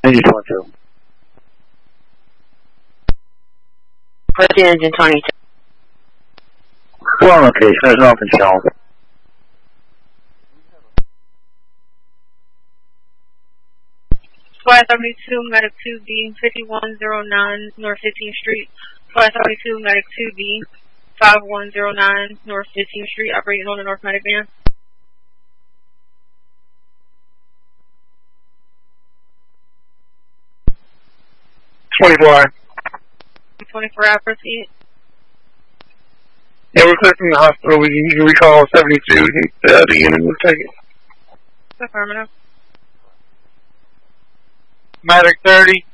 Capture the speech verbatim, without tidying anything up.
Engine twenty-two. Proceed engine twenty-two. Well, on location, there's nothing shown. Flight seventy-two, Medic two B, fifty-one oh nine North fifteenth Street. Flight seventy-two, Medic two B, fifty-one oh nine North fifteenth Street, operating on the North Medic van. twenty-four. twenty-four hour proceed. Yeah, we're clear from the hospital. We can, you can recall seventy-two. Uh, the unit will take it. Affirmative. Medic thirty.